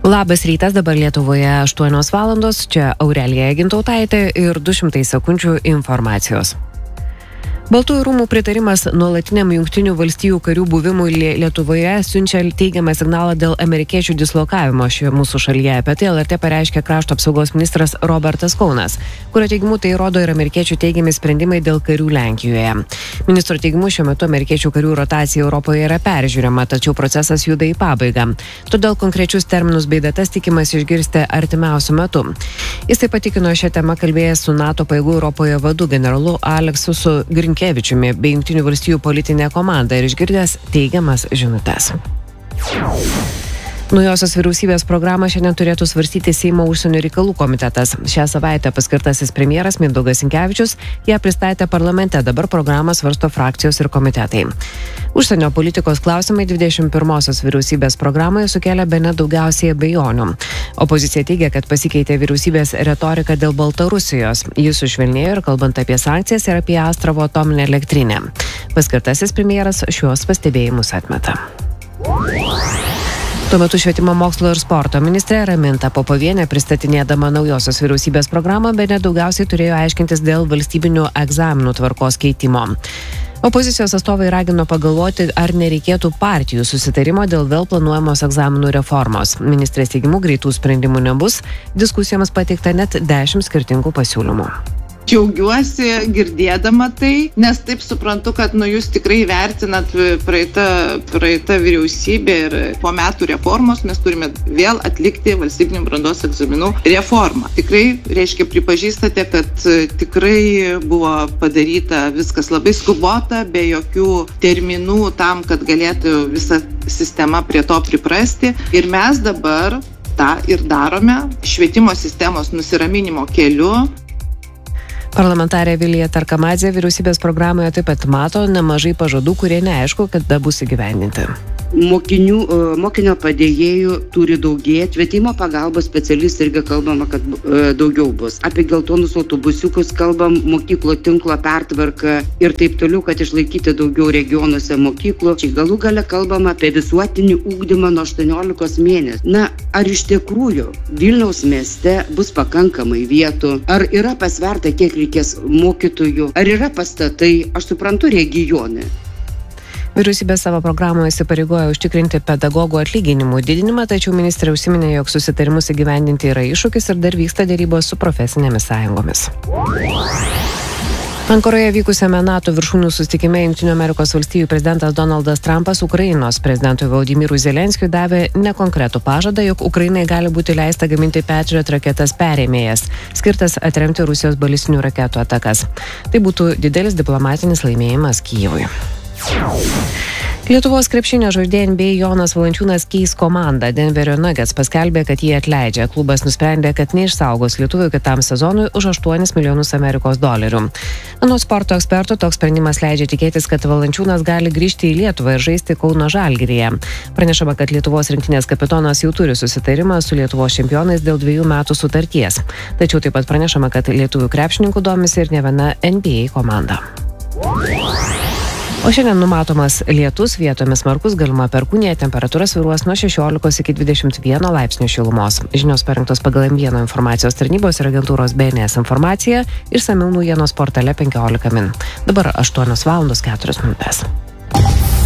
Labas rytas, dabar Lietuvoje 8 valandos, čia Aurelija Gintautaitė ir 200 sekundžių informacijos. Baltųjų rūmų pritarimas nuolatiniam Jungtinių valstijų karių buvimui Lietuvoje siunčia teigiamą signalą dėl amerikiečių dislokavimo šioje mūsų šalyje. Apie tai LRT pareiškė krašto apsaugos ministras Robertas Kaunas, kurio teigimu tai rodo ir amerikiečių teigiami sprendimai dėl karių Lenkijoje. Ministro teigimu šiuo metu amerikiečių karių rotacija Europoje yra peržiūrima, tačiau procesas juda į pabaigą. Todėl konkrečius terminus bei datas tikimas išgirsti artimiausiu metu. Jis taip patikino šią temą kalbėjęs su NATO pajėgų Europoje vadu generolu Aleksusu Grinkevičiumi bei Jungtinių valstijų politinė komanda ir išgirdęs teigiamas žinutes. Naujosios vyriausybės programą šiandien turėtų svarstyti Seimo užsienio reikalų komitetas. Šią savaitę paskirtasis premjeras Mindaugas Sinkevičius ją pristatė parlamente, dabar programą svarsto frakcijos ir komitetai. Užsienio politikos klausimai 21-osios vyriausybės programoje sukėlė bene daugiausiai abejonių. Opozicija teigia, kad pasikeitė vyriausybės retorika dėl Baltarusijos. Jis sušvelnėjo ir kalbant apie sankcijas ir apie Astravo atominę elektrinę. Paskirtasis premjeras šiuos pastebėjimus atmeta. Tuo metu švietimo mokslo ir sporto ministrė Raminta Popovienė pristatinėdama naujosios vyriausybės programą bene daugiausiai turėjo aiškintis dėl valstybinių egzaminų tvarkos keitimo. Opozicijos atstovai ragino pagalvoti, ar nereikėtų partijų susitarimo dėl vėl planuojamos egzaminų reformos. Ministrės teigimu greitų sprendimų nebus, diskusijoms pateikta net 10 skirtingų pasiūlymų. Džiaugiuosi girdėdama tai, nes taip suprantu, kad jūs tikrai vertinat praeitą vyriausybę ir po metų reformos mes turime vėl atlikti valstybinių brandos egzaminų reformą. Tikrai, pripažįstate, kad tikrai buvo padaryta viskas labai skubota, be jokių terminų tam, kad galėtų visa sistema prie to priprasti. Ir mes dabar tą ir darome švietimo sistemos nusiraminimo keliu. Parlamentarė Vilija Targamadzė vyriausybės programoje taip pat mato nemažai pažadų, kurie neaišku, kada bus įgyvendinti. Mokinio padėjėjų turi daugėti, švietimo pagalbos specialistų irgi kalbama, kad daugiau bus. Apie geltonus autobusiukus kalbam, mokyklo tinklo pertvarką ir taip toliau, kad išlaikyti daugiau regionuose mokyklų. Čia galų gale kalbama apie visuotinį ugdymą nuo 18 mėnesių. Na, ar iš tikrųjų Vilniaus mieste bus pakankamai vietų? Ar yra pasverta, kiek reikės mokytojų? Ar yra pastatai? Aš suprantu regione. Vyriausybė savo programoje įsipareigojo užtikrinti pedagogų atlyginimų didinimą, tačiau ministrė užsiminė, jog susitarimus įgyvendinti yra iššūkis ir dar vyksta dėrybos su profesinėmis sąjungomis. Ankaroje vykusiame NATO viršūnių susitikime Jungtinių Amerikos valstijų prezidentas Donaldas Trumpas Ukrainos prezidentui Volodymyrui Zelenskiui davė nekonkretų pažadą, jog Ukrainai gali būti leista gaminti Patriot raketas perėmėjas, skirtas atremti Rusijos balistinių raketų atakas. Tai būtų didelis diplomatinis laimėjimas Kijevui. Lietuvos krepšinio žaidėjas NBA Jonas Valančiūnas keis komandą. Denverio Nuggets paskelbė, kad jį atleidžia. Klubas nusprendė, kad neišsaugos lietuvių kitam sezonui už $8 milijonus amerikos dolerių. Anot sporto ekspertų, toks sprendimas leidžia tikėtis, kad Valančiūnas gali grįžti į Lietuvą ir žaisti Kauno Žalgiryje. Pranešama, kad Lietuvos rinktinės kapitonas jau turi susitarimą su Lietuvos čempionais dėl 2 metų sutarties. Tačiau taip pat pranešama, kad lietuvių krepšininkų domisi ir ne viena NBA komanda. O šiandien numatomas lietus, vietomis smarkus, galima perkūnija, temperatūra svyruos nuo 16 iki 21 laipsnių šilumos. Žinios parengtos pagal M1 informacijos tarnybos ir agentūros BNS informacija ir išsamių naujienos portale 15 min. Dabar 8 valandos 4 minutės.